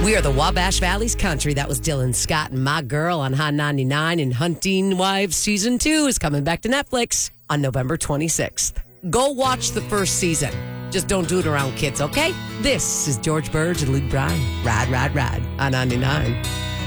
We are the Wabash Valley's country. That was Dylan Scott and My Girl on Hot 99. And Hunting Wives Season 2 is coming back to Netflix on November 26th. Go watch the first season. Just don't do it around kids, okay? This is George Burge and Luke Bryan. Ride, ride, ride on 99.